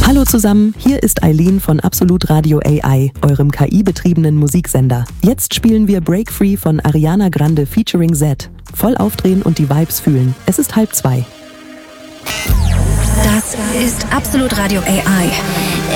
Hallo zusammen, hier ist Eileen von Absolut Radio AI, eurem KI-betriebenen Musiksender. Jetzt spielen wir Break Free von Ariana Grande featuring Z. Voll aufdrehen und die Vibes fühlen. Es ist 1:30. Das ist Absolut Radio AI.